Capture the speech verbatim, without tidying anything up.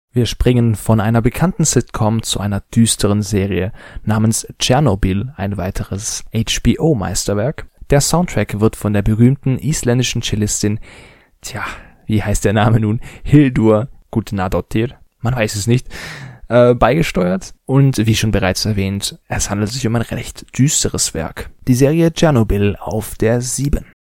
Wir springen von einer bekannten Sitcom zu einer düsteren Serie namens Tschernobyl, ein weiteres H B O-Meisterwerk. Der Soundtrack wird von der berühmten isländischen Cellistin, tja, wie heißt der Name nun, Hildur Gudnadottir, man weiß es nicht, äh, beigesteuert. Und wie schon bereits erwähnt, es handelt sich um ein recht düsteres Werk. Die Serie Tschernobyl auf der sieben.